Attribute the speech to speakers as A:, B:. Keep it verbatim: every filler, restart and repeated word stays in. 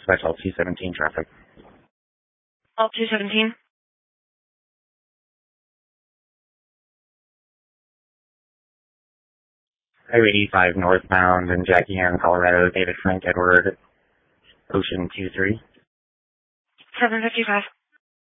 A: Special two seventeen traffic.
B: All two seventeen.
A: Highway eighty-five northbound in Jackie Ann, Colorado, David Frank Edward, Ocean two three.
B: seven fifty-five.